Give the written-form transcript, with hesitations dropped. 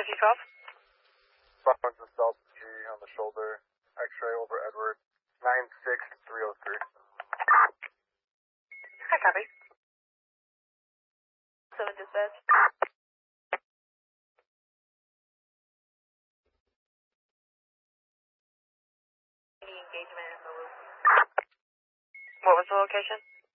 512? Buttons and South G on the shoulder. X-ray over Edward. 96303. Hi, copy. 7 dispatch. Any engagement in the loop. What was the location?